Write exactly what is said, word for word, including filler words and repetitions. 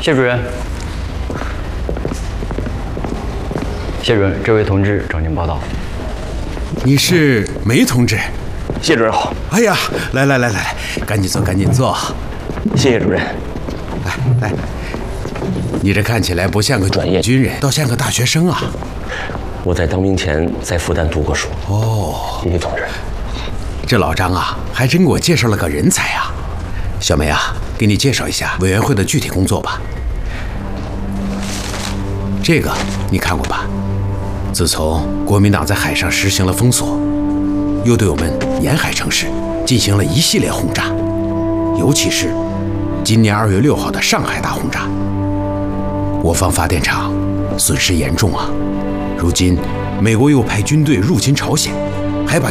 谢主任，谢主任，这位同志找您报道。 你是梅同志？ 谢主任好。 哎呀，来来来来来，赶紧坐，赶紧坐。 谢谢主任。 来来，你这看起来不像个专业军人，倒像个大学生啊。 我在当兵前在复旦读过书。 哦， 谢谢同志。 这老张啊，还真给我介绍了个人才啊。小梅啊，给你介绍一下委员会的具体工作吧。这个你看过吧？自从国民党在海上实行了封锁，又对我们沿海城市进行了一系列轰炸，尤其是今年二月六号的上海大轰炸，我方发电厂损失严重啊。如今美国又派军队入侵朝鲜，